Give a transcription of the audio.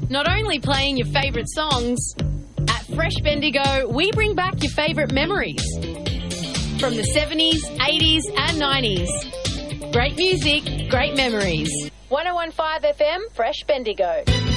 Not only playing your favourite songs, at Fresh Bendigo, we bring back your favourite memories. From the 70s, 80s and 90s. Great music, great memories. 101.5 FM, Fresh Bendigo.